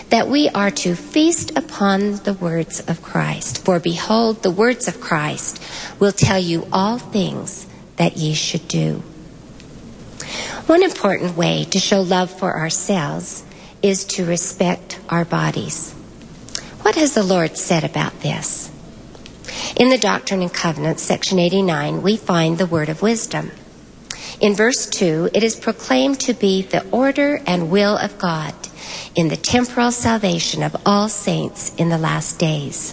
that we are to feast upon the words of Christ. For behold, the words of Christ will tell you all things that ye should do. One important way to show love for ourselves is to respect our bodies. What has the Lord said about this? In the Doctrine and Covenants, section 89, we find the word of wisdom. In verse 2, it is proclaimed to be the order and will of God in the temporal salvation of all saints in the last days.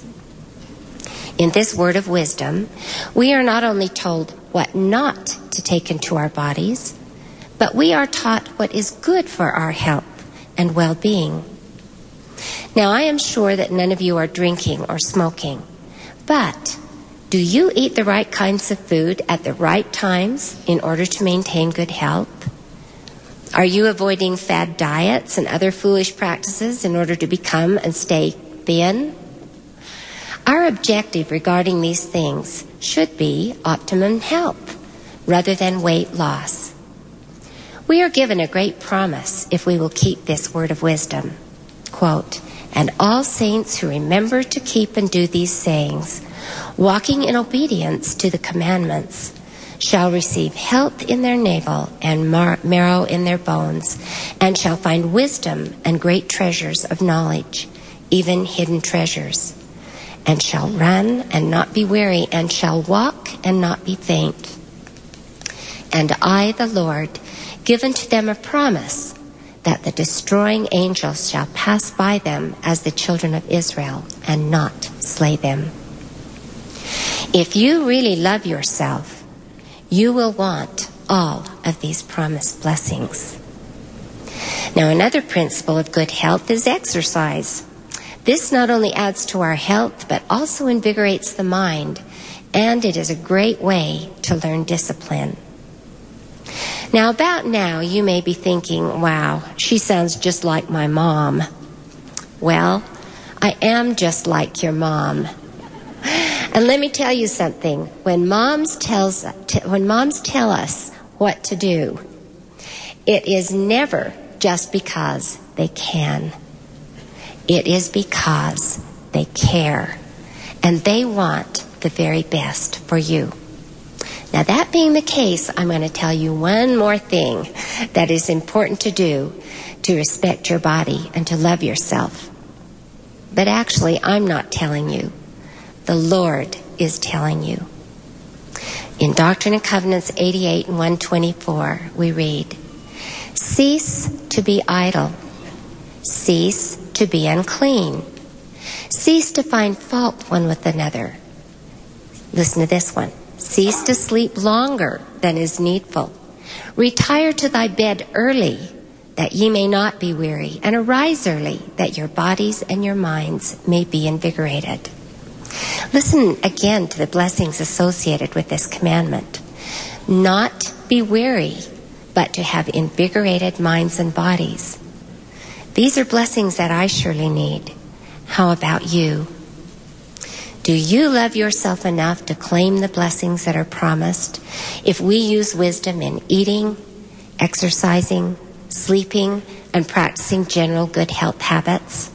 In this word of wisdom, we are not only told what not to take into our bodies, but we are taught what is good for our health and well-being. Now, I am sure that none of you are drinking or smoking, but do you eat the right kinds of food at the right times in order to maintain good health? Are you avoiding fad diets and other foolish practices in order to become and stay thin? Our objective regarding these things should be optimum health rather than weight loss. We are given a great promise if we will keep this word of wisdom. Quote, "And all saints who remember to keep and do these sayings, walking in obedience to the commandments, shall receive health in their navel and marrow in their bones, and shall find wisdom and great treasures of knowledge, even hidden treasures, and shall run and not be weary, and shall walk and not be faint. And I, the Lord, give unto them a promise, that the destroying angels shall pass by them as the children of Israel, and not slay them." If you really love yourself, you will want all of these promised blessings. Now, another principle of good health is exercise. This not only adds to our health, but also invigorates the mind, and it is a great way to learn discipline. Now, about now, you may be thinking, wow, she sounds just like my mom. Well, I am just like your mom. And let me tell you something. When moms tell us what to do, it is never just because they can. It is because they care, and they want the very best for you. Now, that being the case, I'm going to tell you one more thing that is important to do to respect your body and to love yourself. But actually, I'm not telling you. The Lord is telling you. In Doctrine and Covenants 88 and 124, we read, "Cease to be idle. Cease to be unclean. Cease to find fault one with another." Listen to this one. "Cease to sleep longer than is needful. Retire to thy bed early, that ye may not be weary, and arise early, that your bodies and your minds may be invigorated." Listen again to the blessings associated with this commandment. Not be weary, but to have invigorated minds and bodies. These are blessings that I surely need. How about you? Do you love yourself enough to claim the blessings that are promised if we use wisdom in eating, exercising, sleeping, and practicing general good health habits?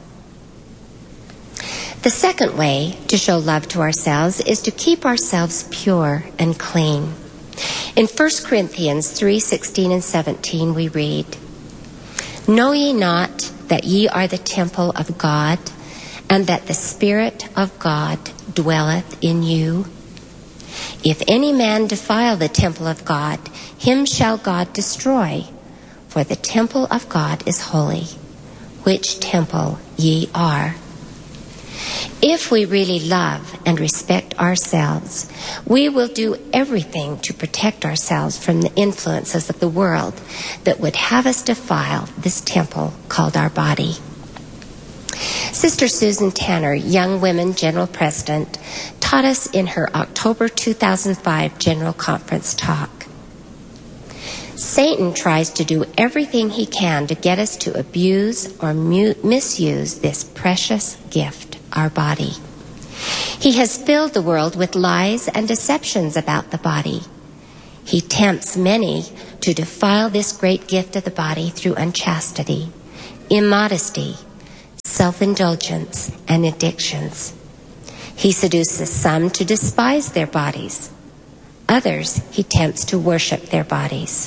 The second way to show love to ourselves is to keep ourselves pure and clean. In 1 Corinthians 3:16 and 17 we read, "Know ye not that ye are the temple of God, and that the Spirit of God dwelleth in you? If any man defile the temple of God, him shall God destroy, for the temple of God is holy, which temple ye are." If we really love and respect ourselves, we will do everything to protect ourselves from the influences of the world that would have us defile this temple called our body. Sister Susan Tanner, Young Women General President, taught us in her October 2005 General Conference talk. Satan tries to do everything he can to get us to abuse or misuse this precious gift, our body. He has filled the world with lies and deceptions about the body. He tempts many to defile this great gift of the body through unchastity, immodesty, self-indulgence, and addictions. He seduces some to despise their bodies. Others he tempts to worship their bodies.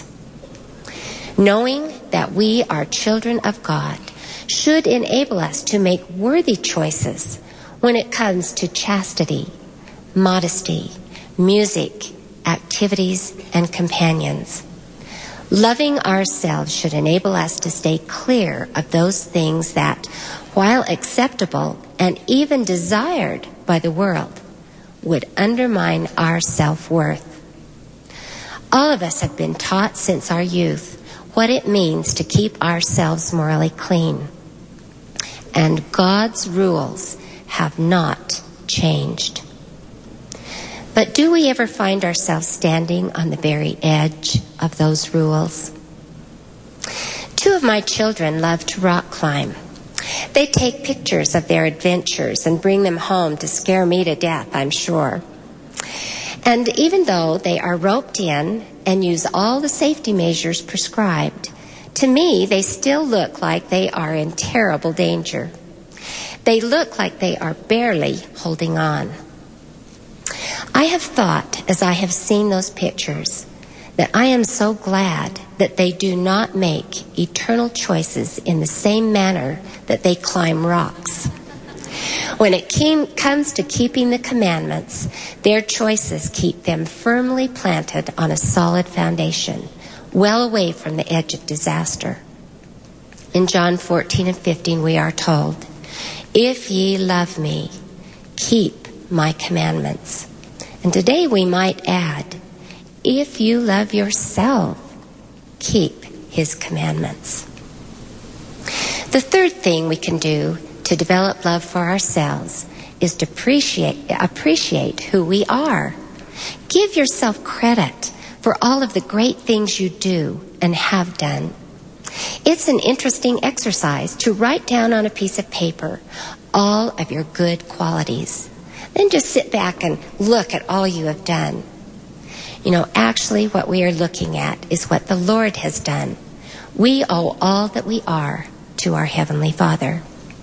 Knowing that we are children of God should enable us to make worthy choices when it comes to chastity, modesty, music, activities, and companions. Loving ourselves should enable us to stay clear of those things that, while acceptable and even desired by the world, would undermine our self-worth. All of us have been taught since our youth what it means to keep ourselves morally clean. And God's rules have not changed. But do we ever find ourselves standing on the very edge of those rules? 2 of my children love to rock climb. They take pictures of their adventures and bring them home to scare me to death, I'm sure. And even though they are roped in and use all the safety measures prescribed, to me they still look like they are in terrible danger. They look like they are barely holding on. I have thought, as I have seen those pictures, that I am so glad that they do not make eternal choices in the same manner that they climb rocks. When it comes to keeping the commandments, their choices keep them firmly planted on a solid foundation, well away from the edge of disaster. In John 14 and 15 we are told, "If ye love me, keep my commandments." And today we might add, if you love yourself, keep his commandments. The third thing we can do to develop love for ourselves is to appreciate who we are. Give yourself credit for all of the great things you do and have done. It's an interesting exercise to write down on a piece of paper all of your good qualities. Then just sit back and look at all you have done. Actually what we are looking at is what the Lord has done. We owe all that we are to our Heavenly Father.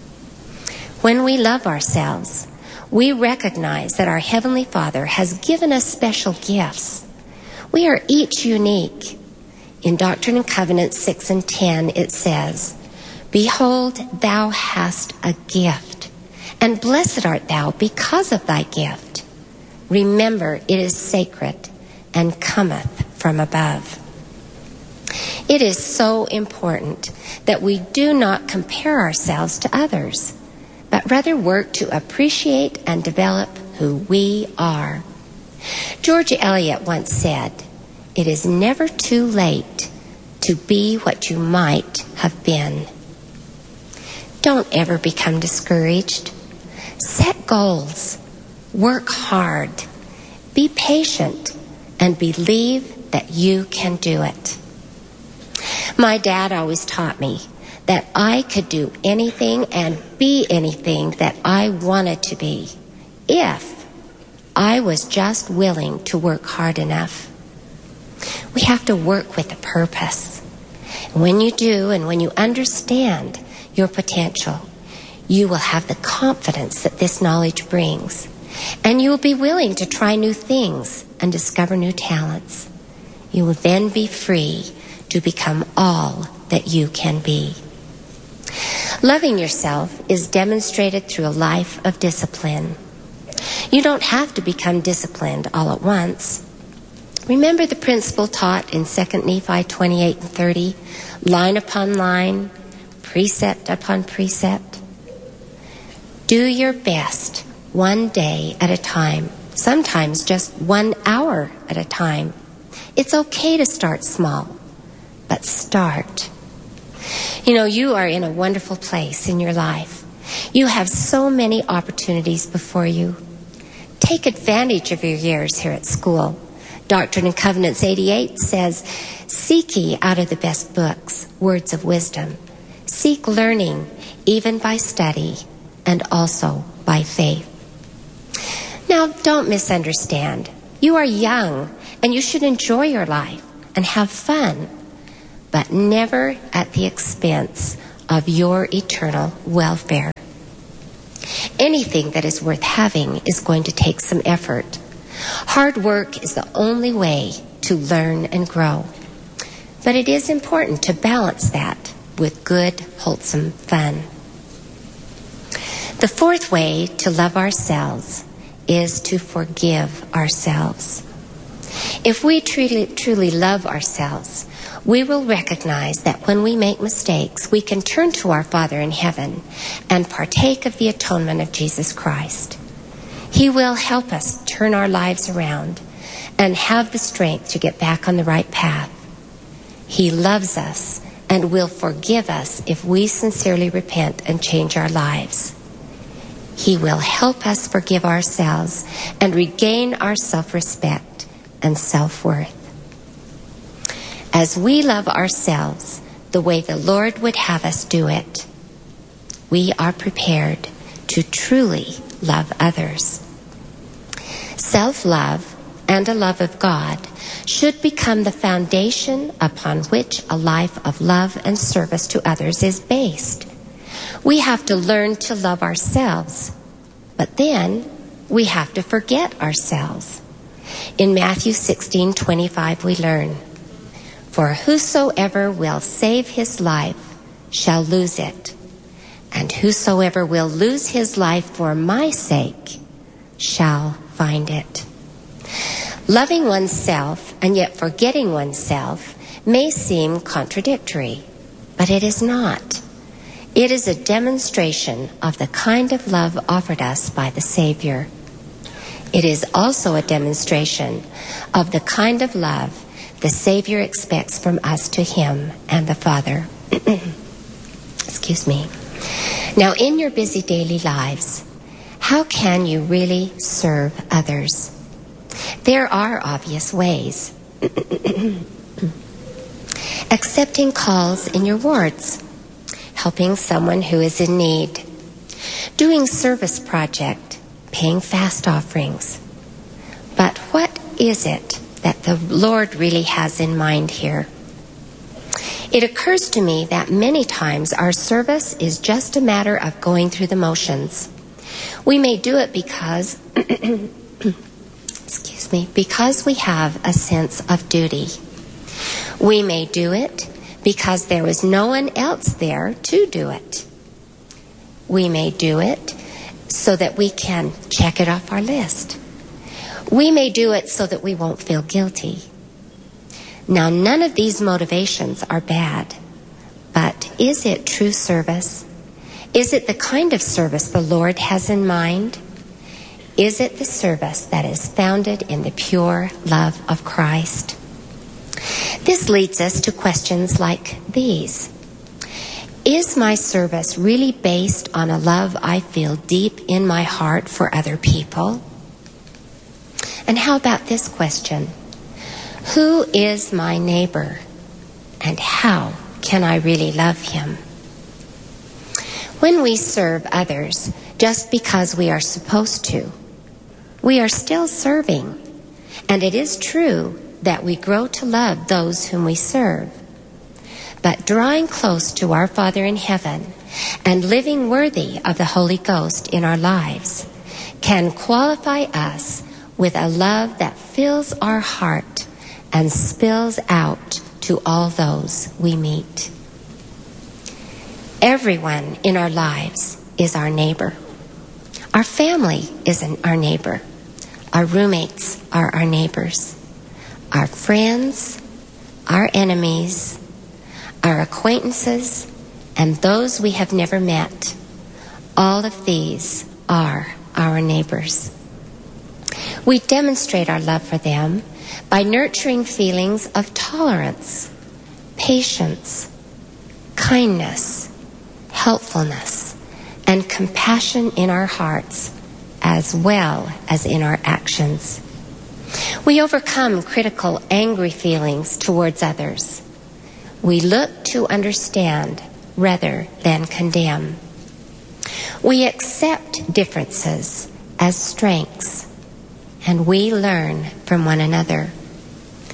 When we love ourselves, we recognize that our Heavenly Father has given us special gifts. We are each unique. In Doctrine and Covenants 6 and 10, it says, "Behold, thou hast a gift, and blessed art thou because of thy gift. Remember, it is sacred and cometh from above." It is so important that we do not compare ourselves to others, but rather work to appreciate and develop who we are. George Eliot once said, "It is never too late to be what you might have been." Don't ever become discouraged. Set goals. Work hard. Be patient and believe that you can do it. My dad always taught me that I could do anything and be anything that I wanted to be if I was just willing to work hard enough. We have to work with a purpose. When you do, and when you understand your potential, you will have the confidence that this knowledge brings, and you will be willing to try new things and discover new talents. You will then be free to become all that you can be. Loving yourself is demonstrated through a life of discipline. You don't have to become disciplined all at once. Remember the principle taught in 2 Nephi 28 and 30, line upon line, precept upon precept? Do your best one day at a time, sometimes just 1 hour at a time. It's okay to start small, but start. You are in a wonderful place in your life. You have so many opportunities before you. Take advantage of your years here at school. Doctrine and Covenants 88 says, "Seek ye out of the best books words of wisdom. Seek learning, even by study, and also by faith." Now, don't misunderstand. You are young, and you should enjoy your life and have fun, but never at the expense of your eternal welfare. Anything that is worth having is going to take some effort. Hard work is the only way to learn and grow. But it is important to balance that with good, wholesome fun. The fourth way to love ourselves is to forgive ourselves. If we truly love ourselves, we will recognize that when we make mistakes, we can turn to our Father in heaven and partake of the atonement of Jesus Christ. He will help us turn our lives around and have the strength to get back on the right path. He loves us and will forgive us if we sincerely repent and change our lives. He will help us forgive ourselves and regain our self-respect and self-worth. As we love ourselves the way the Lord would have us do it, we are prepared to truly love others. Self-love and a love of God should become the foundation upon which a life of love and service to others is based. We have to learn to love ourselves, but then we have to forget ourselves. In Matthew 16:25 we learn, "For whosoever will save his life shall lose it, and whosoever will lose his life for my sake shall find it." Loving oneself and yet forgetting oneself may seem contradictory, but it is not. It is a demonstration of the kind of love offered us by the Savior. It is also a demonstration of the kind of love the Savior expects from us to Him and the Father. Excuse me. Now, in your busy daily lives, how can you really serve others? There are obvious ways. Accepting calls in your wards, helping someone who is in need, doing service project, paying fast offerings. But what is it that the Lord really has in mind here? It occurs to me that many times our service is just a matter of going through the motions. We may do it because because we have a sense of duty. We may do it because there is no one else there to do it. We may do it so that we can check it off our list. We may do it so that we won't feel guilty. Now, none of these motivations are bad, but is it true service? Is it the kind of service the Lord has in mind? Is it the service that is founded in the pure love of Christ? This leads us to questions like these. Is my service really based on a love I feel deep in my heart for other people? And how about this question? Who is my neighbor, and how can I really love him? When we serve others just because we are supposed to, we are still serving, and it is true that we grow to love those whom we serve. But drawing close to our Father in heaven and living worthy of the Holy Ghost in our lives can qualify us with a love that fills our heart and spills out to all those we meet. Everyone in our lives is our neighbor. Our family is our neighbor. Our roommates are our neighbors. Our friends, our enemies, our acquaintances, and those we have never met. All of these are our neighbors. We demonstrate our love for them by nurturing feelings of tolerance, patience, kindness, helpfulness, and compassion in our hearts, as well as in our actions. We overcome critical, angry feelings towards others. We look to understand rather than condemn. We accept differences as strengths, and we learn from one another.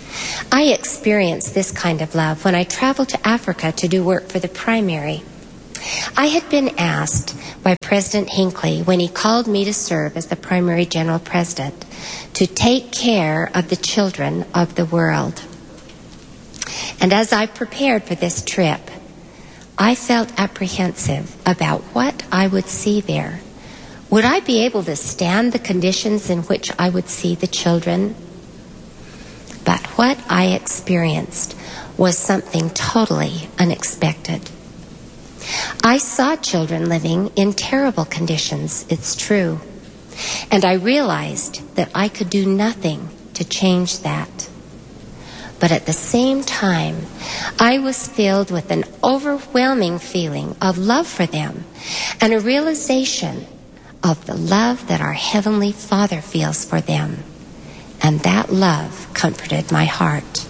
I experienced this kind of love when I traveled to Africa to do work for the primary. I had been asked by President Hinckley, when he called me to serve as the primary general president, to take care of the children of the world. And as I prepared for this trip, I felt apprehensive about what I would see there. Would I be able to stand the conditions in which I would see the children? But what I experienced was something totally unexpected. I saw children living in terrible conditions, it's true, and I realized that I could do nothing to change that. But at the same time, I was filled with an overwhelming feeling of love for them and a realization of the love that our Heavenly Father feels for them. And that love comforted my heart.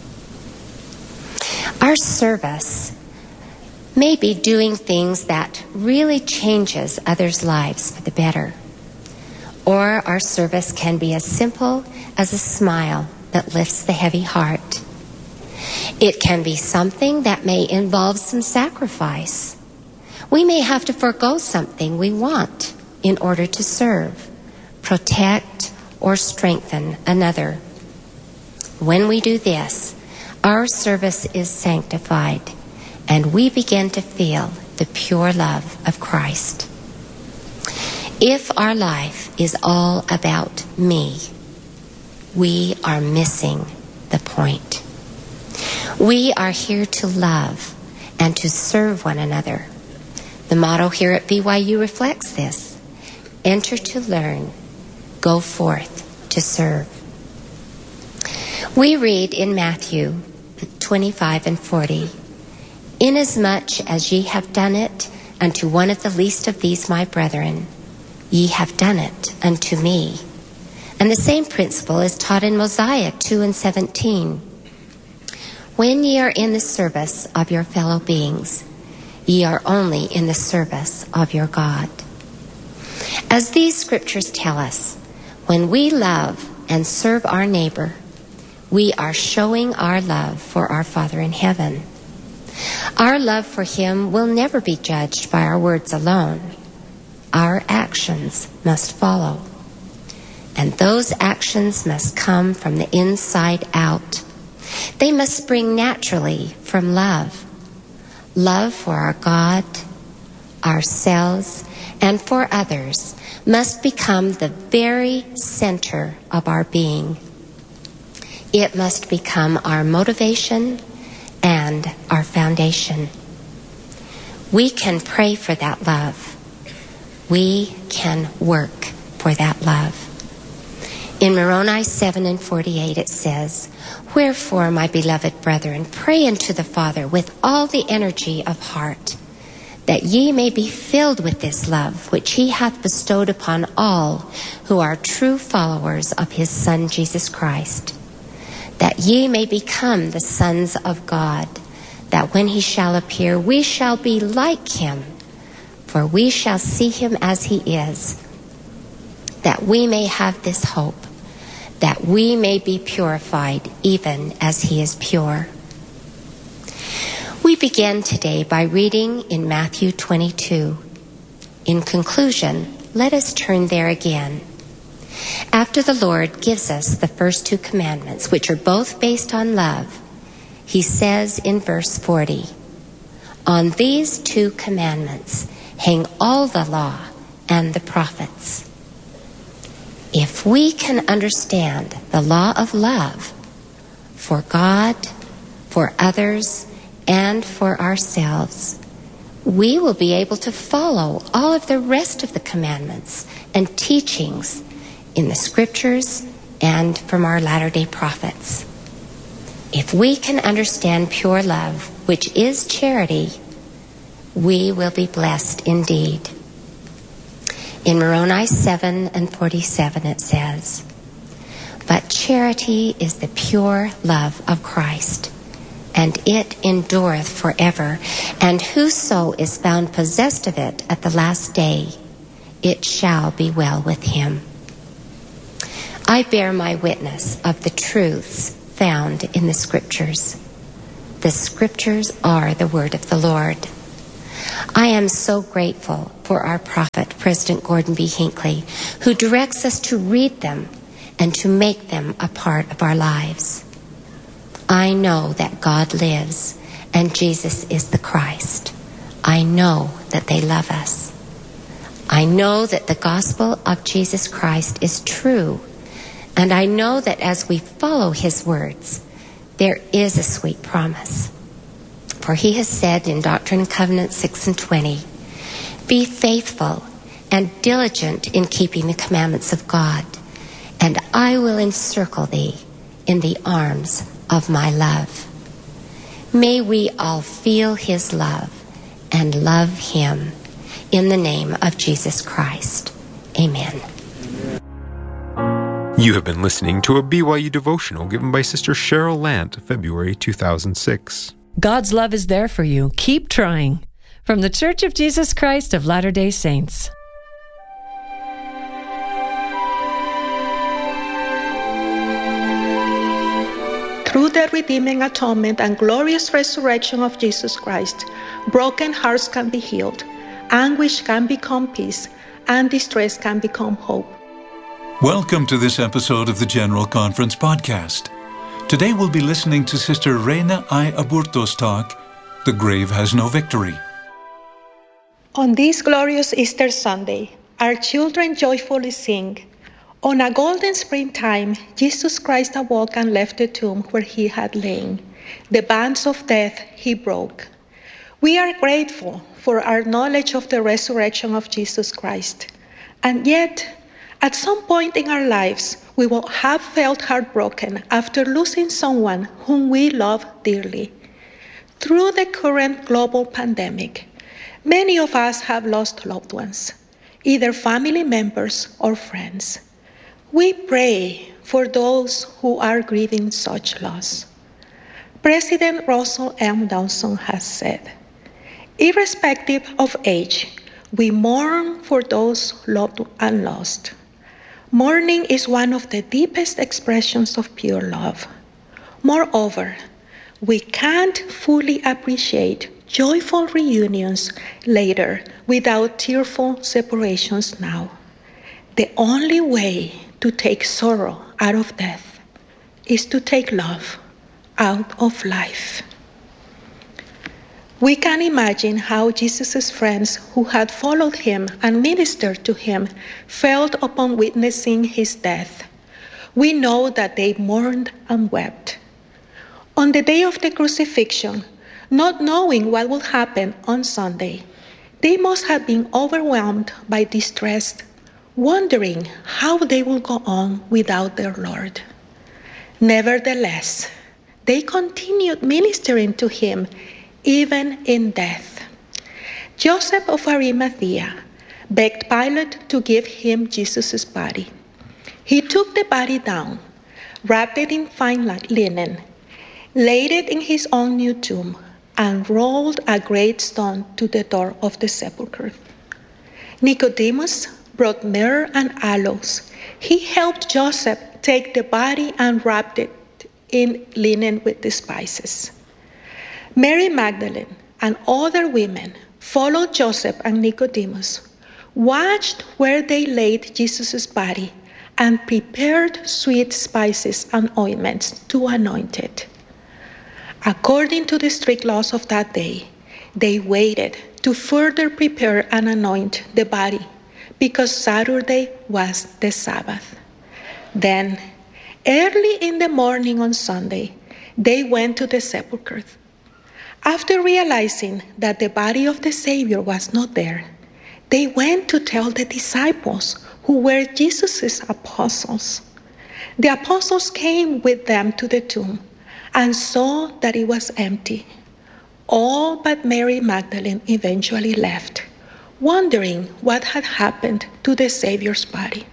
Our service may be doing things that really changes others' lives for the better. Or our service can be as simple as a smile that lifts the heavy heart. It can be something that may involve some sacrifice. We may have to forego something we want in order to serve, protect, or strengthen another. When we do this, our service is sanctified, and we begin to feel the pure love of Christ. If our life is all about me, we are missing the point. We are here to love and to serve one another. The motto here at BYU reflects this: enter to learn, go forth to serve. We read in Matthew 25 and 40, "Inasmuch as ye have done it unto one of the least of these my brethren, ye have done it unto me." And the same principle is taught in Mosiah 2 and 17. "When ye are in the service of your fellow beings, ye are only in the service of your God." As these scriptures tell us, when we love and serve our neighbor, we are showing our love for our Father in heaven. Our love for him will never be judged by our words alone. Our actions must follow. And those actions must come from the inside out. They must spring naturally from love. Love for our God, ourselves, and for others must become the very center of our being. It must become our motivation and our foundation. We can pray for that love. We can work for that love. In Moroni 7 and 48 it says, "Wherefore, my beloved brethren, pray unto the Father with all the energy of heart, that ye may be filled with this love which he hath bestowed upon all who are true followers of his Son Jesus Christ, that ye may become the sons of God, that when he shall appear we shall be like him, for we shall see him as he is, that we may have this hope, that we may be purified even as he is pure." We begin today by reading in Matthew 22. In conclusion, let us turn there again. After the Lord gives us the first two commandments, which are both based on love, he says in verse 40, "On these two commandments hang all the law and the prophets." If we can understand the law of love for God, for others, and for ourselves, we will be able to follow all of the rest of the commandments and teachings in the scriptures and from our latter-day prophets. If we can understand pure love, which is charity, we will be blessed indeed. In Moroni 7 and 47 it says, "But charity is the pure love of Christ, and it endureth forever. And whoso is found possessed of it at the last day, it shall be well with him." I bear my witness of the truths found in the Scriptures. The Scriptures are the word of the Lord. I am so grateful for our prophet, President Gordon B. Hinckley, who directs us to read them and to make them a part of our lives. I know that God lives and Jesus is the Christ. I know that they love us. I know that the gospel of Jesus Christ is true, and I know that as we follow his words, there is a sweet promise. For he has said in Doctrine and Covenants 6:20, "Be faithful and diligent in keeping the commandments of God, and I will encircle thee in the arms of my love." May we all feel his love and love him in the name of Jesus Christ. Amen. You have been listening to a BYU devotional given by Sister Cheryl Lant, February 2006. God's love is there for you. Keep trying. From the Church of Jesus Christ of Latter-day Saints. Through the redeeming atonement and glorious resurrection of Jesus Christ, broken hearts can be healed, anguish can become peace, and distress can become hope. Welcome to this episode of the General Conference Podcast. Today we'll be listening to Sister Reina I. Aburto's talk, The Grave Has No Victory. On this glorious Easter Sunday, our children joyfully sing, "On a golden springtime, Jesus Christ awoke and left the tomb where he had lain. The bands of death he broke." We are grateful for our knowledge of the resurrection of Jesus Christ. And yet, at some point in our lives, we will have felt heartbroken after losing someone whom we love dearly. Through the current global pandemic, many of us have lost loved ones, either family members or friends. We pray for those who are grieving such loss. President Russell M. Dawson has said, "Irrespective of age, we mourn for those loved and lost." Mourning is one of the deepest expressions of pure love. Moreover, we can't fully appreciate joyful reunions later without tearful separations now. The only way to take sorrow out of death is to take love out of life. We can imagine how Jesus' friends who had followed him and ministered to him felt upon witnessing his death. We know that they mourned and wept. On the day of the crucifixion, not knowing what would happen on Sunday, they must have been overwhelmed by distress, wondering how they would go on without their Lord. Nevertheless, they continued ministering to him even in death. Joseph of Arimathea begged Pilate to give him Jesus' body. He took the body down, wrapped it in fine linen, laid it in his own new tomb, and rolled a great stone to the door of the sepulchre. Nicodemus brought myrrh and aloes. He helped Joseph take the body and wrapped it in linen with the spices. Mary Magdalene and other women followed Joseph and Nicodemus, watched where they laid Jesus' body, and prepared sweet spices and ointments to anoint it. According to the strict laws of that day, they waited to further prepare and anoint the body, because Saturday was the Sabbath. Then, early in the morning on Sunday, they went to the sepulchre. After realizing that the body of the Savior was not there, they went to tell the disciples who were Jesus' apostles. The apostles came with them to the tomb and saw that it was empty. All but Mary Magdalene eventually left, wondering what had happened to the Savior's body.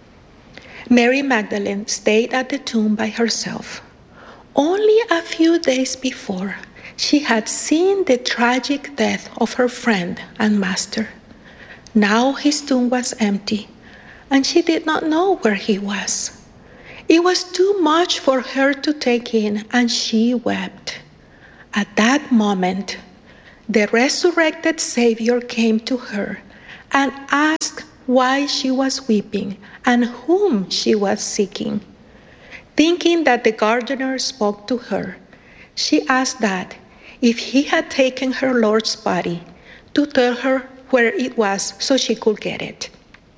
Mary Magdalene stayed at the tomb by herself. Only a few days before, she had seen the tragic death of her friend and master. Now his tomb was empty, and she did not know where he was. It was too much for her to take in, and she wept. At that moment, the resurrected Savior came to her and asked why she was weeping and whom she was seeking. Thinking that the gardener spoke to her, she asked that if he had taken her Lord's body, to tell her where it was so she could get it.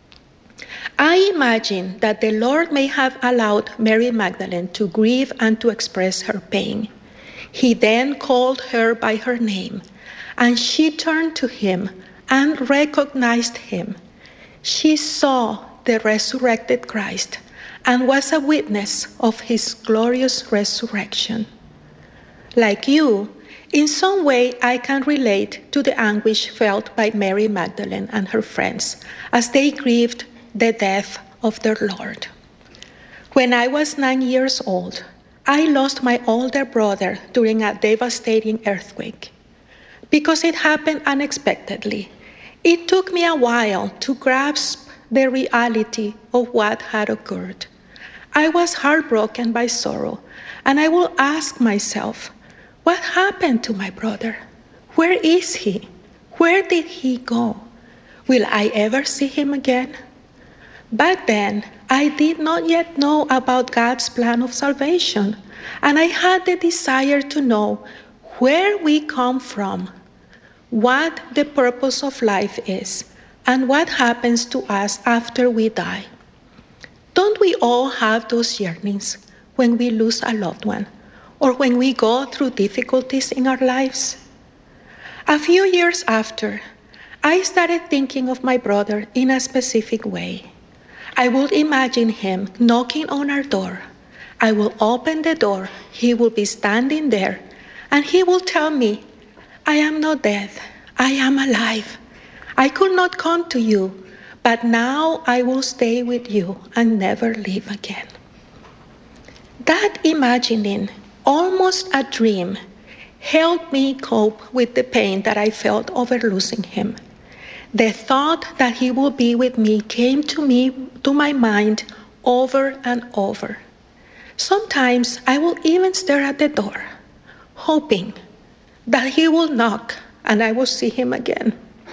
I imagine that the Lord may have allowed Mary Magdalene to grieve and to express her pain. He then called her by her name, and she turned to him and recognized him. She saw the resurrected Christ and was a witness of his glorious resurrection. Like you, in some way I can relate to the anguish felt by Mary Magdalene and her friends as they grieved the death of their Lord. When I was 9 years old, I lost my older brother during a devastating earthquake. Because it happened unexpectedly, it took me a while to grasp the reality of what had occurred. I was heartbroken by sorrow, and I will ask myself, what happened to my brother? Where is he? Where did he go? Will I ever see him again? Back then, I did not yet know about God's plan of salvation, and I had the desire to know where we come from, what the purpose of life is, and what happens to us after we die. Don't we all have those yearnings when we lose a loved one or when we go through difficulties in our lives? A few years after, I started thinking of my brother in a specific way. I would imagine him knocking on our door. I will open the door, he will be standing there, and he will tell me, I am not dead, I am alive. I could not come to you, but now I will stay with you and never leave again. That imagining, almost a dream, helped me cope with the pain that I felt over losing him. The thought that he will be with me came to my mind over and over. Sometimes I will even stare at the door, hoping that he will knock and I will see him again.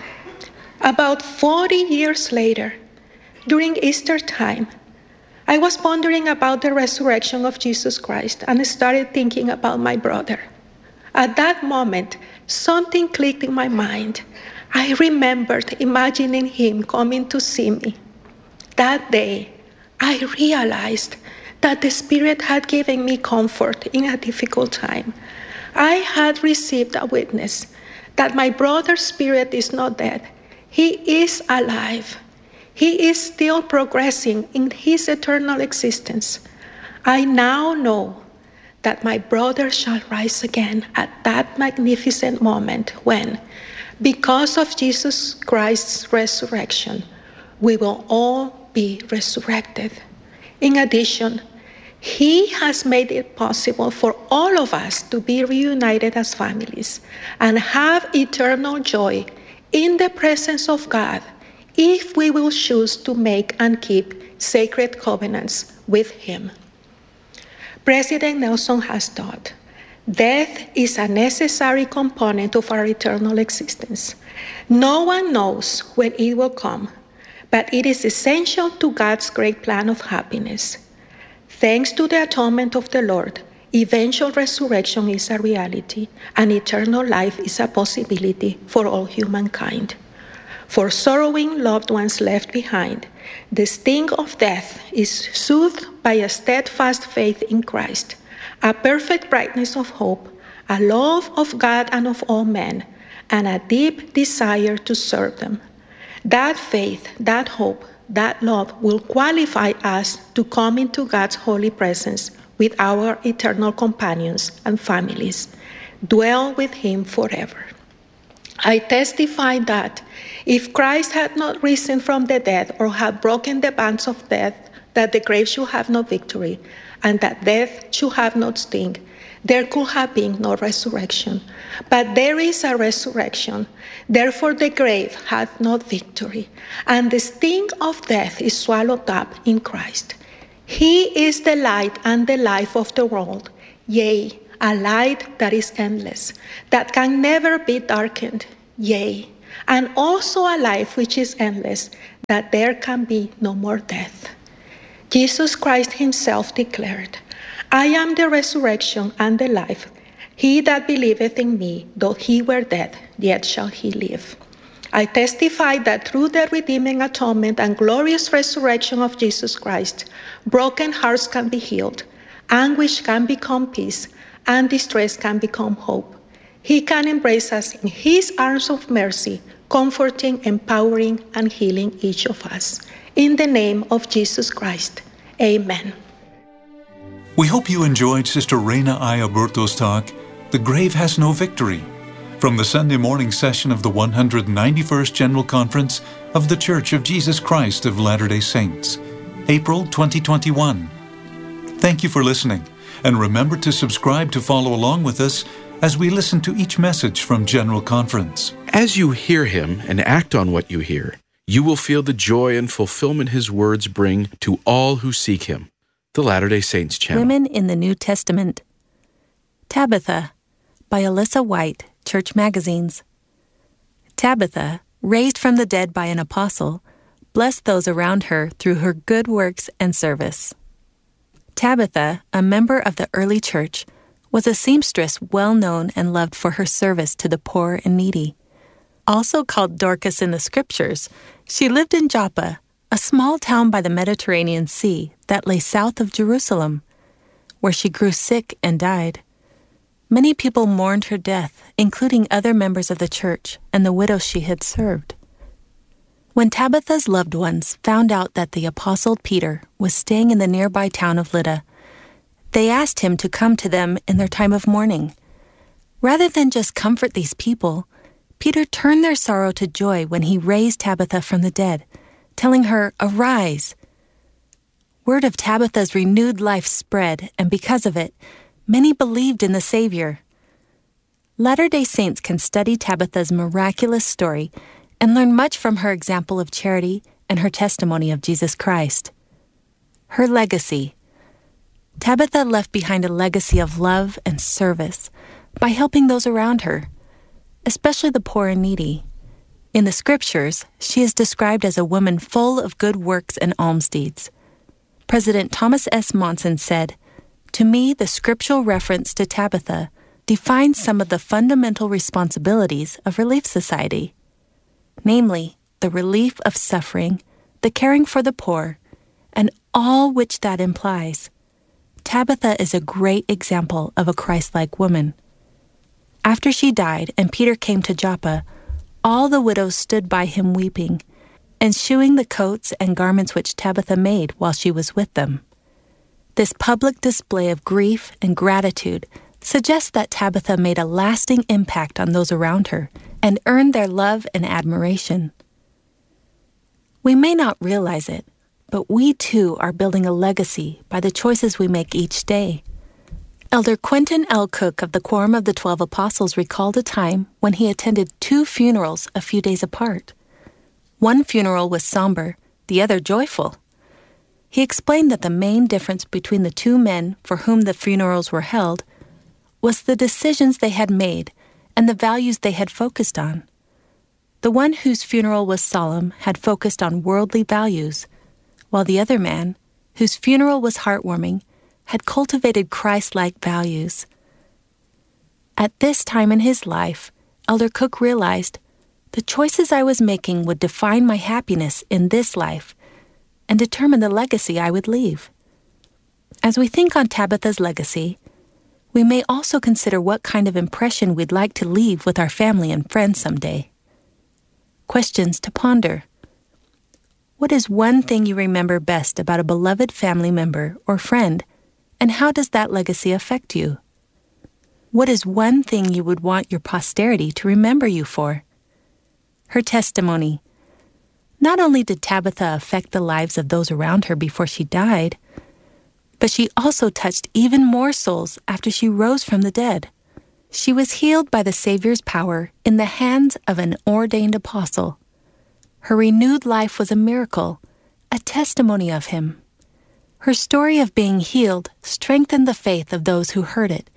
About 40 years later, during Easter time, I was pondering about the resurrection of Jesus Christ and started thinking about my brother. At that moment, something clicked in my mind. I remembered imagining him coming to see me. That day, I realized that the Spirit had given me comfort in a difficult time. I had received a witness that my brother's spirit is not dead. He is alive. He is still progressing in his eternal existence. I now know that my brother shall rise again at that magnificent moment when, because of Jesus Christ's resurrection, we will all be resurrected. In addition, he has made it possible for all of us to be reunited as families and have eternal joy in the presence of God if we will choose to make and keep sacred covenants with him. President Nelson has taught, death is a necessary component of our eternal existence. No one knows when it will come, but it is essential to God's great plan of happiness. Thanks to the atonement of the Lord, eventual resurrection is a reality, and eternal life is a possibility for all humankind. For sorrowing loved ones left behind, the sting of death is soothed by a steadfast faith in Christ, a perfect brightness of hope, a love of God and of all men, and a deep desire to serve them. That faith, that hope, that love will qualify us to come into God's holy presence with our eternal companions and families, dwell with him forever. I testify that if Christ had not risen from the dead or had broken the bands of death, that the grave should have no victory, and that death should have no sting, there could have been no resurrection. But there is a resurrection. Therefore the grave hath no victory, and the sting of death is swallowed up in Christ. He is the light and the life of the world. Yea, a light that is endless, that can never be darkened, yea, and also a life which is endless, that there can be no more death. Jesus Christ himself declared, I am the resurrection and the life. He that believeth in me, though he were dead, yet shall he live. I testify that through the redeeming atonement and glorious resurrection of Jesus Christ, broken hearts can be healed, anguish can become peace, and distress can become hope. He can embrace us in his arms of mercy, comforting, empowering, and healing each of us. In the name of Jesus Christ, amen. We hope you enjoyed Sister Reyna I. Aburto's talk, The Grave Has No Victory, from the Sunday morning session of the 191st General Conference of the Church of Jesus Christ of Latter-day Saints, April 2021. Thank you for listening, and remember to subscribe to follow along with us as we listen to each message from General Conference. As you hear him and act on what you hear, you will feel the joy and fulfillment his words bring to all who seek him. The Latter-day Saints Channel. Women in the New Testament. Tabitha, by Alyssa White, Church Magazines. Tabitha, raised from the dead by an apostle, blessed those around her through her good works and service. Tabitha, a member of the early church, was a seamstress well known and loved for her service to the poor and needy. Also called Dorcas in the Scriptures, she lived in Joppa, a small town by the Mediterranean Sea that lay south of Jerusalem, where she grew sick and died. Many people mourned her death, including other members of the church and the widows she had served. When Tabitha's loved ones found out that the Apostle Peter was staying in the nearby town of Lydda, they asked him to come to them in their time of mourning. Rather than just comfort these people, Peter turned their sorrow to joy when he raised Tabitha from the dead, telling her, "Arise." Word of Tabitha's renewed life spread, and because of it, many believed in the Savior. Latter-day Saints can study Tabitha's miraculous story and learn much from her example of charity and her testimony of Jesus Christ. Her legacy. Tabitha left behind a legacy of love and service by helping those around her, especially the poor and needy. In the Scriptures, she is described as a woman full of good works and alms deeds. President Thomas S. Monson said, "To me, the scriptural reference to Tabitha defines some of the fundamental responsibilities of Relief Society, namely, the relief of suffering, the caring for the poor, and all which that implies. Tabitha is a great example of a Christ-like woman." After she died and Peter came to Joppa, all the widows stood by him weeping, and shewing the coats and garments which Tabitha made while she was with them. This public display of grief and gratitude suggests that Tabitha made a lasting impact on those around her and earned their love and admiration. We may not realize it, but we too are building a legacy by the choices we make each day. Elder Quentin L. Cook of the Quorum of the 12 Apostles recalled a time when he attended 2 funerals a few days apart. One funeral was somber, the other joyful. He explained that the main difference between the 2 men for whom the funerals were held was the decisions they had made and the values they had focused on. The one whose funeral was solemn had focused on worldly values, while the other man, whose funeral was heartwarming, had cultivated Christ-like values. At this time in his life, Elder Cook realized the choices I was making would define my happiness in this life and determine the legacy I would leave. As we think on Tabitha's legacy, we may also consider what kind of impression we'd like to leave with our family and friends someday. Questions to ponder. What is one thing you remember best about a beloved family member or friend, and how does that legacy affect you? What is one thing you would want your posterity to remember you for? Her testimony. Not only did Tabitha affect the lives of those around her before she died, but she also touched even more souls after she rose from the dead. She was healed by the Savior's power in the hands of an ordained apostle. Her renewed life was a miracle, a testimony of him. Her story of being healed strengthened the faith of those who heard it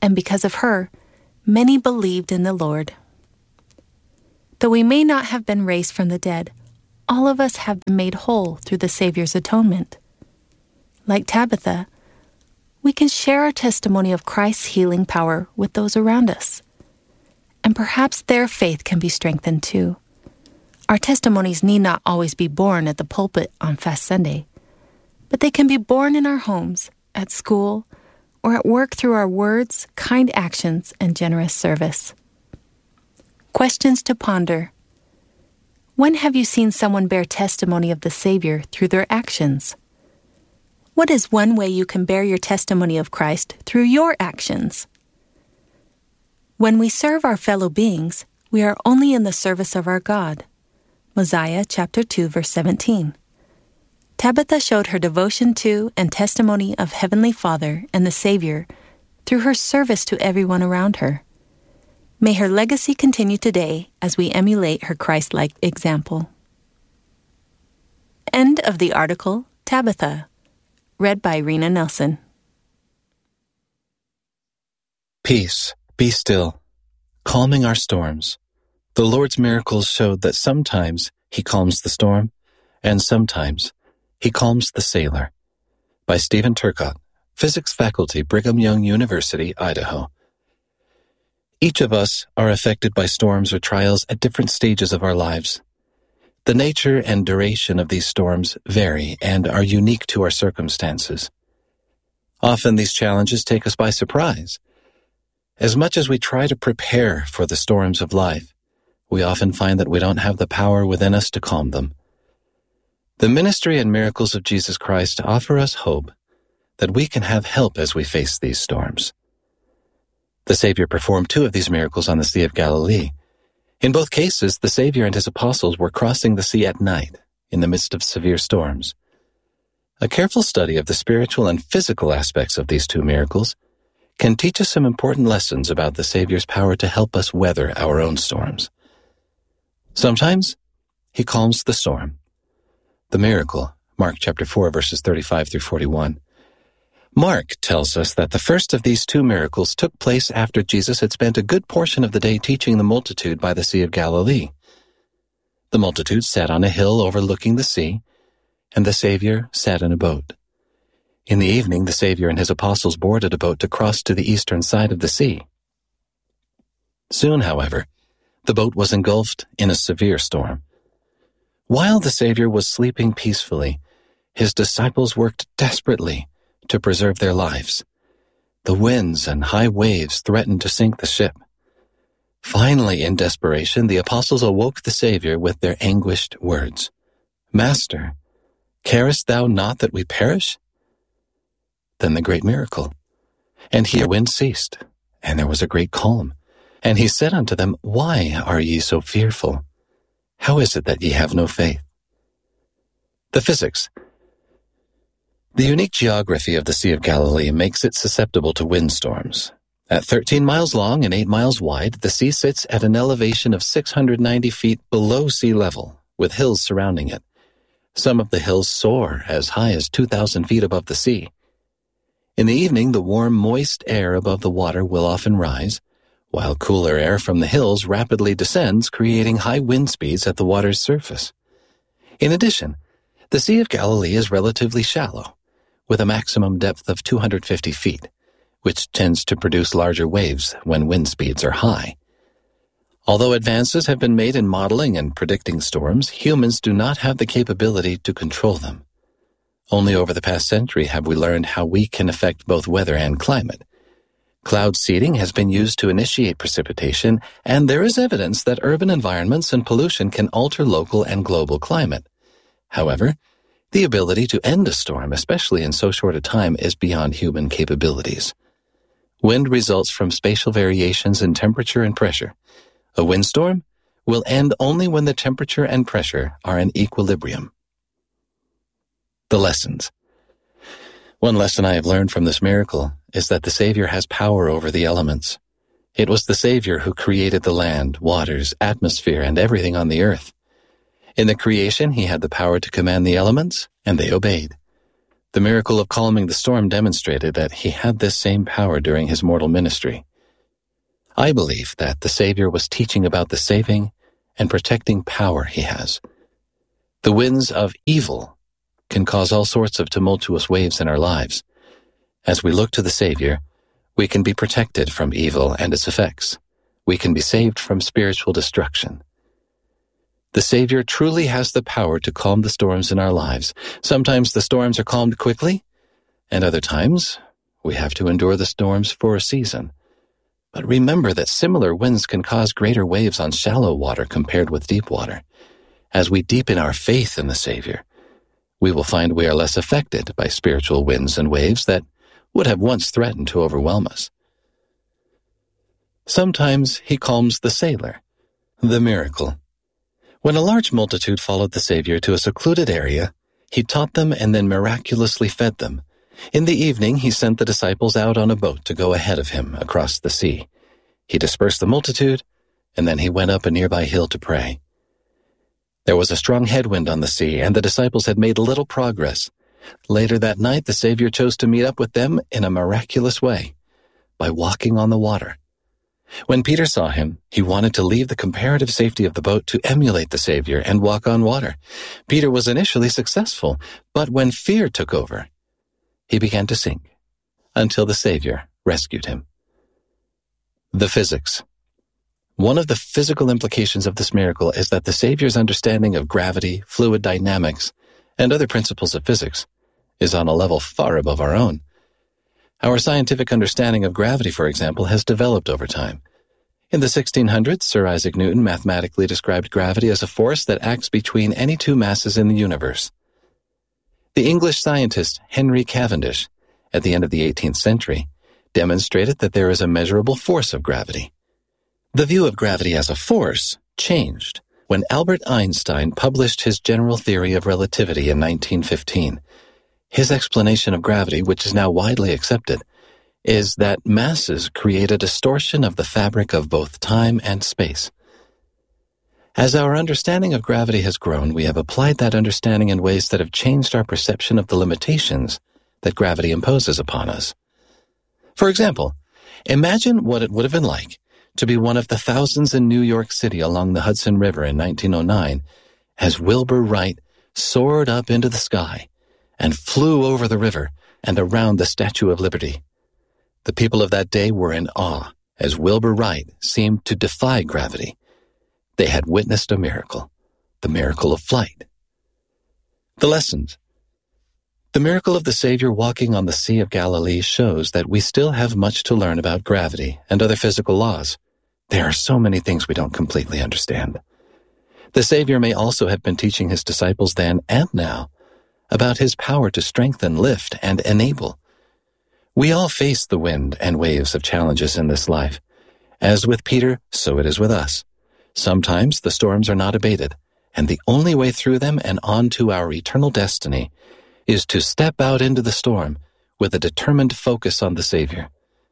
and because of her, many believed in the Lord. Though we may not have been raised from the dead, all of us have been made whole through the Savior's atonement. Like Tabitha, we can share our testimony of Christ's healing power with those around us. And perhaps their faith can be strengthened too. Our testimonies need not always be born at the pulpit on Fast Sunday, but they can be born in our homes, at school, or at work through our words, kind actions, and generous service. Questions to ponder. When have you seen someone bear testimony of the Savior through their actions? What is one way you can bear your testimony of Christ through your actions? When we serve our fellow beings, we are only in the service of our God. Mosiah chapter 2, verse 17. Tabitha showed her devotion to and testimony of Heavenly Father and the Savior through her service to everyone around her. May her legacy continue today as we emulate her Christ-like example. End of the article, Tabitha. Read by Rena Nelson. Peace, be still, calming our storms. The Lord's miracles showed that sometimes He calms the storm, and sometimes He calms the sailor. By Stephen Turcott, Physics Faculty, Brigham Young University, Idaho. Each of us are affected by storms or trials at different stages of our lives. The nature and duration of these storms vary and are unique to our circumstances. Often these challenges take us by surprise. As much as we try to prepare for the storms of life, we often find that we don't have the power within us to calm them. The ministry and miracles of Jesus Christ offer us hope that we can have help as we face these storms. The Savior performed 2 of these miracles on the Sea of Galilee. In both cases, the Savior and His apostles were crossing the sea at night, in the midst of severe storms. A careful study of the spiritual and physical aspects of these 2 miracles can teach us some important lessons about the Savior's power to help us weather our own storms. Sometimes, He calms the storm. The miracle, Mark chapter 4, verses 35 through 41. Mark tells us that the first of these 2 miracles took place after Jesus had spent a good portion of the day teaching the multitude by the Sea of Galilee. The multitude sat on a hill overlooking the sea, and the Savior sat in a boat. In the evening, the Savior and His apostles boarded a boat to cross to the eastern side of the sea. Soon, however, the boat was engulfed in a severe storm. While the Savior was sleeping peacefully, His disciples worked desperately to preserve their lives. The winds and high waves threatened to sink the ship. Finally, in desperation, the apostles awoke the Savior with their anguished words. "Master, carest thou not that we perish?" Then the great miracle. And the wind ceased, and there was a great calm. And He said unto them, "Why are ye so fearful? How is it that ye have no faith?" The physics. The unique geography of the Sea of Galilee makes it susceptible to windstorms. At 13 miles long and 8 miles wide, the sea sits at an elevation of 690 feet below sea level, with hills surrounding it. Some of the hills soar as high as 2,000 feet above the sea. In the evening, the warm, moist air above the water will often rise, while cooler air from the hills rapidly descends, creating high wind speeds at the water's surface. In addition, the Sea of Galilee is relatively shallow, with a maximum depth of 250 feet, which tends to produce larger waves when wind speeds are high. Although advances have been made in modeling and predicting storms, humans do not have the capability to control them. Only over the past century have we learned how we can affect both weather and climate. Cloud seeding has been used to initiate precipitation, and there is evidence that urban environments and pollution can alter local and global climate. However, the ability to end a storm, especially in so short a time, is beyond human capabilities. Wind results from spatial variations in temperature and pressure. A windstorm will end only when the temperature and pressure are in equilibrium. The lessons. One lesson I have learned from this miracle is that the Savior has power over the elements. It was the Savior who created the land, waters, atmosphere, and everything on the earth. In the creation, He had the power to command the elements, and they obeyed. The miracle of calming the storm demonstrated that he had this same power during his mortal ministry. I believe that the Savior was teaching about the saving and protecting power he has. The winds of evil can cause all sorts of tumultuous waves in our lives. As we look to the Savior, we can be protected from evil and its effects. We can be saved from spiritual destruction. The Savior truly has the power to calm the storms in our lives. Sometimes the storms are calmed quickly, and other times we have to endure the storms for a season. But remember that similar winds can cause greater waves on shallow water compared with deep water. As we deepen our faith in the Savior, we will find we are less affected by spiritual winds and waves that would have once threatened to overwhelm us. Sometimes he calms the sailor, the miracle. When a large multitude followed the Savior to a secluded area, he taught them and then miraculously fed them. In the evening, he sent the disciples out on a boat to go ahead of him across the sea. He dispersed the multitude, and then he went up a nearby hill to pray. There was a strong headwind on the sea, and the disciples had made little progress. Later that night, the Savior chose to meet up with them in a miraculous way, by walking on the water. When Peter saw him, he wanted to leave the comparative safety of the boat to emulate the Savior and walk on water. Peter was initially successful, but when fear took over, he began to sink, until the Savior rescued him. The physics. One of the physical implications of this miracle is that the Savior's understanding of gravity, fluid dynamics, and other principles of physics is on a level far above our own. Our scientific understanding of gravity, for example, has developed over time. In the 1600s, Sir Isaac Newton mathematically described gravity as a force that acts between any two masses in the universe. The English scientist Henry Cavendish, at the end of the 18th century, demonstrated that there is a measurable force of gravity. The view of gravity as a force changed when Albert Einstein published his general theory of relativity in 1915. His explanation of gravity, which is now widely accepted, is that masses create a distortion of the fabric of both time and space. As our understanding of gravity has grown, we have applied that understanding in ways that have changed our perception of the limitations that gravity imposes upon us. For example, imagine what it would have been like to be one of the thousands in New York City along the Hudson River in 1909 as Wilbur Wright soared up into the sky and flew over the river and around the Statue of Liberty. The people of that day were in awe as Wilbur Wright seemed to defy gravity. They had witnessed a miracle, the miracle of flight. The lessons. The miracle of the Savior walking on the Sea of Galilee shows that we still have much to learn about gravity and other physical laws. There are so many things we don't completely understand. The Savior may also have been teaching his disciples then and now about his power to strengthen, lift, and enable. We all face the wind and waves of challenges in this life. As with Peter, so it is with us. Sometimes the storms are not abated, and the only way through them and on to our eternal destiny is to step out into the storm with a determined focus on the Savior.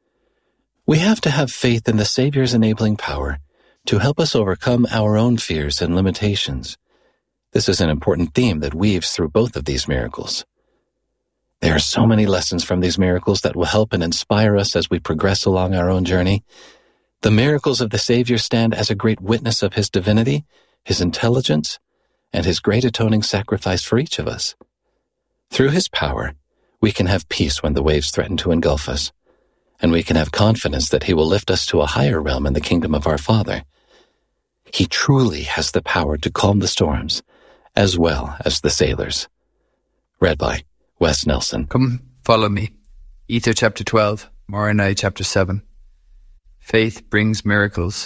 We have to have faith in the Savior's enabling power to help us overcome our own fears and limitations. This is an important theme that weaves through both of these miracles. There are so many lessons from these miracles that will help and inspire us as we progress along our own journey. The miracles of the Savior stand as a great witness of his divinity, his intelligence, and his great atoning sacrifice for each of us. Through his power, we can have peace when the waves threaten to engulf us, and we can have confidence that he will lift us to a higher realm in the kingdom of our Father. He truly has the power to calm the storms, as well as the sailors. Read by Wes Nelson. Come, follow me. Ether chapter 12, Moroni chapter 7. Faith brings miracles.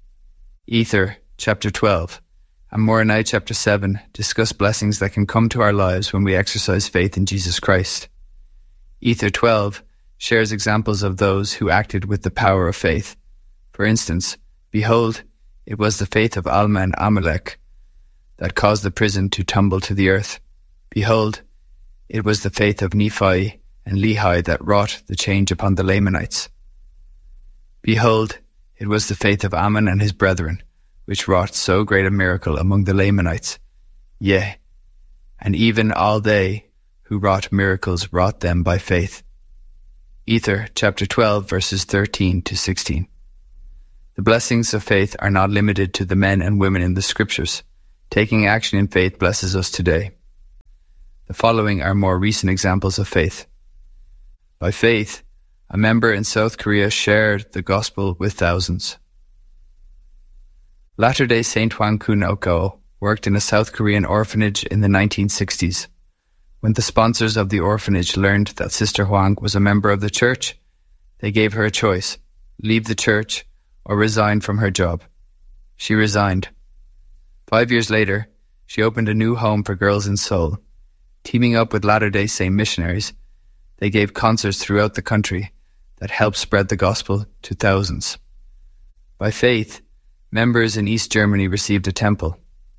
Ether chapter 12 and Moroni chapter 7 discuss blessings that can come to our lives when we exercise faith in Jesus Christ. Ether 12 shares examples of those who acted with the power of faith. For instance, behold, it was the faith of Alma and Amalek that caused the prison to tumble to the earth. Behold, it was the faith of Nephi and Lehi that wrought the change upon the Lamanites. Behold, it was the faith of Ammon and his brethren, which wrought so great a miracle among the Lamanites. Yea, and even all they who wrought miracles wrought them by faith. Ether, chapter 12, verses 13 to 16. The blessings of faith are not limited to the men and women in the Scriptures. Taking action in faith blesses us today. The following are more recent examples of faith. By faith, a member in South Korea shared the gospel with thousands. Latter-day Saint Hwang Kun-ok worked in a South Korean orphanage in the 1960s. When the sponsors of the orphanage learned that Sister Hwang was a member of the church, they gave her a choice: leave the church or resign from her job. She resigned. 5 years later, she opened a new home for girls in Seoul. Teaming up with Latter-day Saint missionaries, they gave concerts throughout the country that helped spread the gospel to thousands. By faith, members in East Germany received a temple.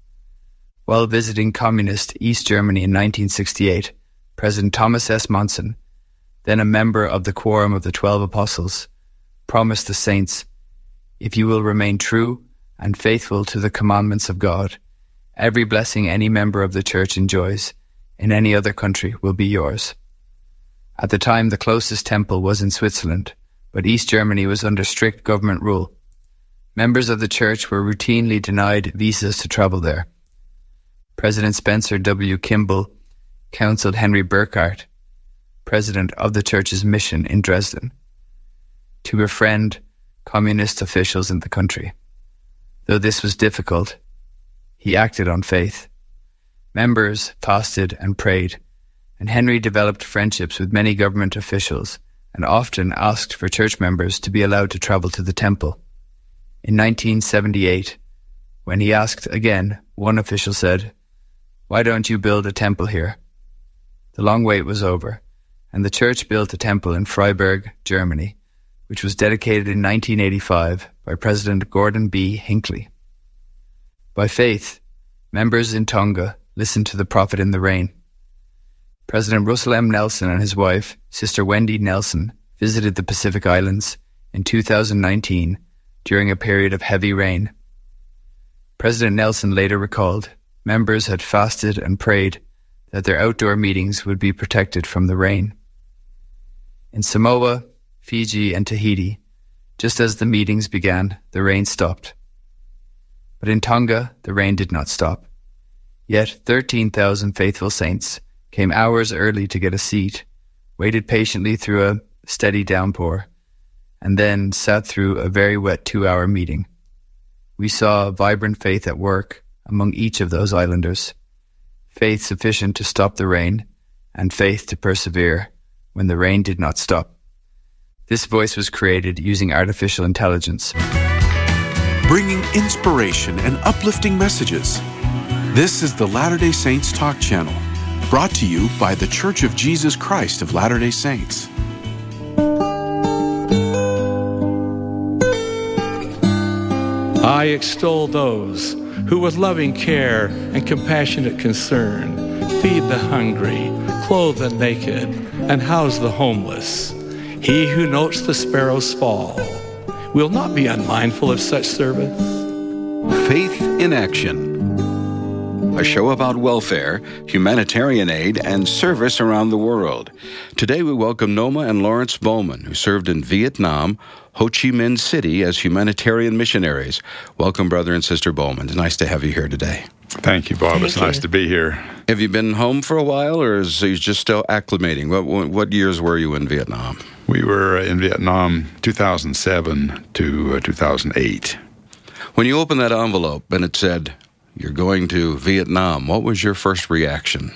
While visiting communist East Germany in 1968, President Thomas S. Monson, then a member of the Quorum of the 12 Apostles, promised the saints, "If you will remain true and faithful to the commandments of God, every blessing any member of the church enjoys in any other country will be yours." At the time, the closest temple was in Switzerland, but East Germany was under strict government rule. Members of the church were routinely denied visas to travel there. President Spencer W. Kimball counseled Henry Burkhardt, president of the church's mission in Dresden, to befriend communist officials in the country. Though this was difficult, he acted on faith. Members fasted and prayed, and Henry developed friendships with many government officials and often asked for church members to be allowed to travel to the temple. In 1978, when he asked again, one official said, "Why don't you build a temple here?" The long wait was over, and the church built a temple in Freiburg, Germany, which was dedicated in 1985 by President Gordon B. Hinckley. By faith, members in Tonga listened to the prophet in the rain. President Russell M. Nelson and his wife, Sister Wendy Nelson, visited the Pacific Islands in 2019 during a period of heavy rain. President Nelson later recalled members had fasted and prayed that their outdoor meetings would be protected from the rain. In Samoa, Fiji, and Tahiti, just as the meetings began, the rain stopped. But in Tonga, the rain did not stop. Yet 13,000 faithful saints came hours early to get a seat, waited patiently through a steady downpour, and then sat through a very wet 2-hour meeting. We saw vibrant faith at work among each of those islanders. Faith sufficient to stop the rain, and faith to persevere when the rain did not stop. This voice was created using artificial intelligence. Bringing inspiration and uplifting messages. This is the Latter-day Saints Talk Channel, brought to you by The Church of Jesus Christ of Latter-day Saints. I extol those who with loving care and compassionate concern feed the hungry, clothe the naked, and house the homeless. He who notes the sparrows fall will not be unmindful of such service. Faith in Action, a show about welfare, humanitarian aid, and service around the world. Today we welcome Noma and Lawrence Bowman, who served in Vietnam, Ho Chi Minh City as humanitarian missionaries. Welcome, Brother and Sister Bowman. It's nice to have you here today. Thank you, Bob. It's nice to be here. Have you been home for a while, or is you just still acclimating? What years were you in Vietnam? We were in Vietnam 2007 to 2008. When you opened that envelope and it said, "You're going to Vietnam," what was your first reaction?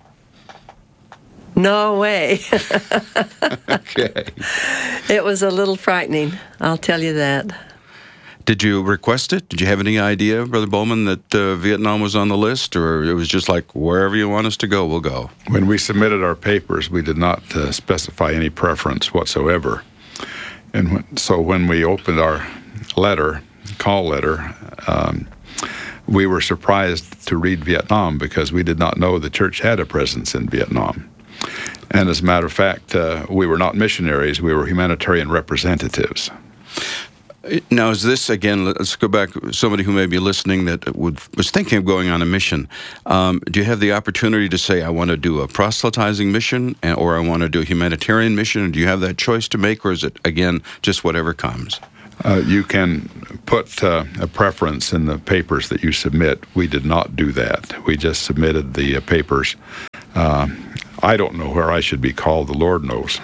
No way. Okay. It was a little frightening, I'll tell you that. Did you request it? Did you have any idea, Brother Bowman, that Vietnam was on the list, or it was just like, wherever you want us to go, we'll go? When we submitted our papers, we did not specify any preference whatsoever. And so when we opened our call letter, we were surprised to read Vietnam because we did not know the church had a presence in Vietnam. And as a matter of fact, we were not missionaries, we were humanitarian representatives. Now, is this, again, let's go back, somebody who may be listening that was thinking of going on a mission, do you have the opportunity to say, I want to do a proselytizing mission, or I want to do a humanitarian mission? Do you have that choice to make, or is it, again, just whatever comes? You can put a preference in the papers that you submit. We did not do that. We just submitted the papers. I don't know where I should be called. The Lord knows.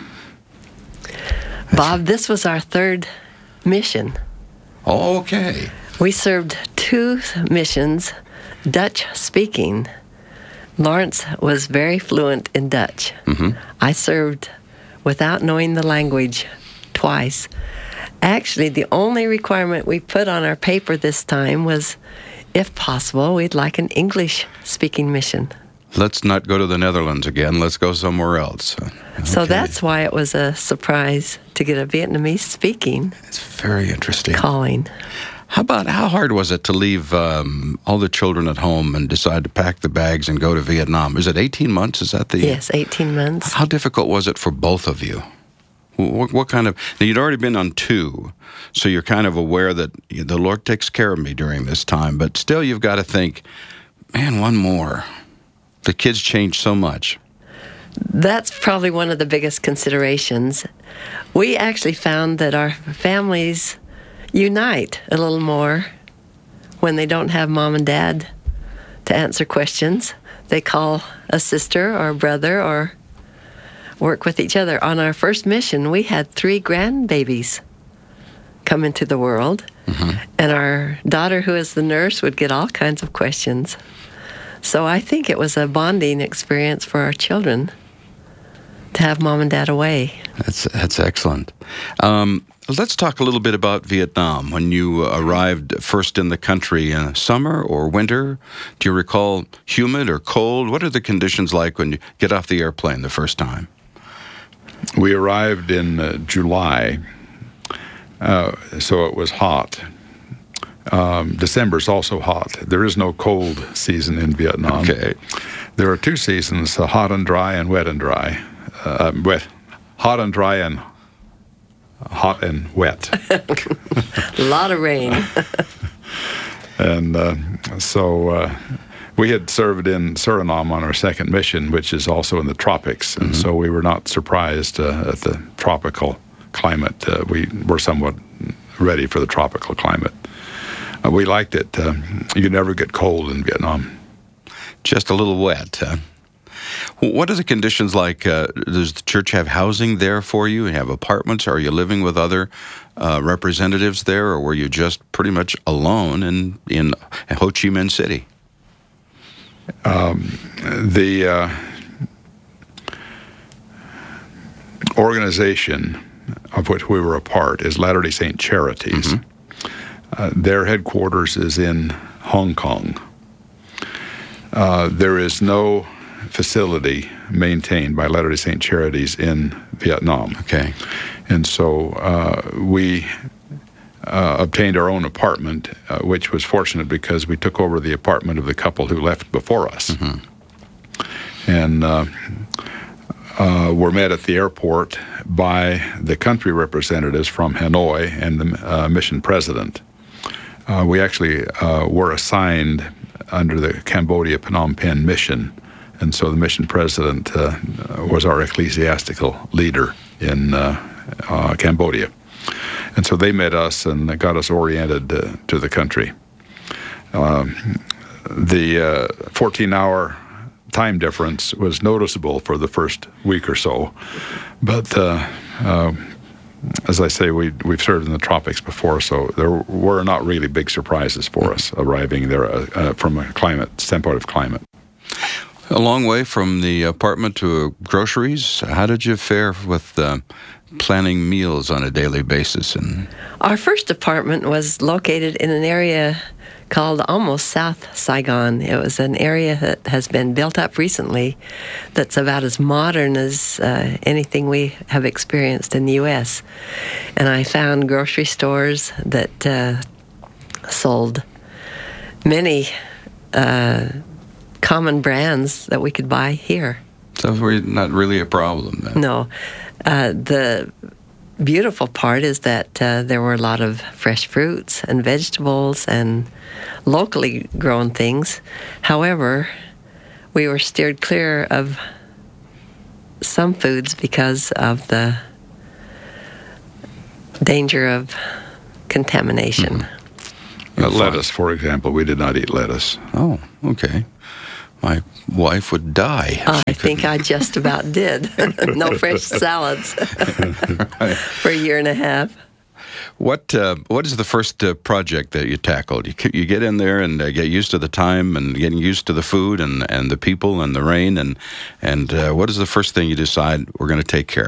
Bob, this was our third mission. Oh, okay. We served 2 missions, Dutch speaking. Lawrence was very fluent in Dutch. Mm-hmm. I served without knowing the language twice. Actually, the only requirement we put on our paper this time was, if possible, we'd like an English-speaking mission. Let's not go to the Netherlands again. Let's go somewhere else. Okay. So that's why it was a surprise to get a Vietnamese-speaking. It's very interesting. Calling. How hard was it to leave all the children at home and decide to pack the bags and go to Vietnam? Is it 18 months? Is that the... Yes, 18 months. How difficult was it for both of you? What kind of... Now, you'd already been on 2, so you're kind of aware that the Lord takes care of me during this time, but still you've got to think, man, one more. The kids change so much. That's probably one of the biggest considerations. We actually found that our families unite a little more when they don't have mom and dad to answer questions. They call a sister or a brother or work with each other. On our first mission, we had 3 grandbabies come into the world, and our daughter, who is the nurse, would get all kinds of questions. So I think it was a bonding experience for our children to have mom and dad away. That's excellent. Let's talk a little bit about Vietnam. When you arrived first in the country, summer or winter? Do you recall humid or cold? What are the conditions like when you get off the airplane the first time? We arrived in July, so it was hot. December's also hot. There is no cold season in Vietnam. Okay. There are 2 seasons, hot and dry and wet and dry. Hot and dry and hot and wet. A lot of rain. And so we had served in Suriname on our second mission, which is also in the tropics. And so we were not surprised at the tropical climate. We were somewhat ready for the tropical climate. We liked it. You never get cold in Vietnam. Just a little wet. What are the conditions like? Does the church have housing there for you? You have apartments? Are you living with other representatives there, or were you just pretty much alone in Ho Chi Minh City? The organization of which we were a part is Latter-day Saint Charities. Their headquarters is in Hong Kong. There is no facility maintained by Latter-day Saint Charities in Vietnam. Okay. And so we obtained our own apartment, which was fortunate because we took over the apartment of the couple who left before us. And were met at the airport by the country representatives from Hanoi and the mission president. We actually were assigned under the Cambodia Phnom Penh mission, and so the mission president was our ecclesiastical leader in Cambodia. And so they met us and got us oriented to the country. The 14-hour time difference was noticeable for the first week or so, but as I say, we've served in the tropics before, so there were not really big surprises for us arriving there from a standpoint of climate. A long way from the apartment to groceries. How did you fare with planning meals on a daily basis? Our first apartment was located in an area called almost South Saigon. It was an area that has been built up recently that's about as modern as anything we have experienced in the U.S. And I found grocery stores that sold many common brands that we could buy here. So we're not really a problem then. No. The beautiful part is that there were a lot of fresh fruits and vegetables and locally grown things. However, we were steered clear of some foods because of the danger of contamination. Lettuce, for example, we did not eat lettuce. Oh, okay. My wife would die. I think I just about did. No fresh salads for a year and a half. What is the first project that you tackled? You get in there and get used to the time and getting used to the food and the people and the rain and what is the first thing you decide we're going to take care of?